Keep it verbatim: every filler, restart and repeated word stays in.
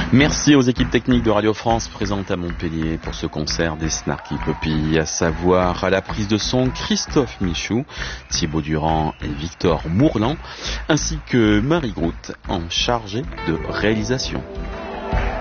Merci aux équipes techniques de Radio France présentes à Montpellier pour ce concert des Snarky Puppy, à savoir à la prise de son Christophe Michou, Thibaut Durand et Victor Mourlan, ainsi que Marie Groult en charge de réalisation.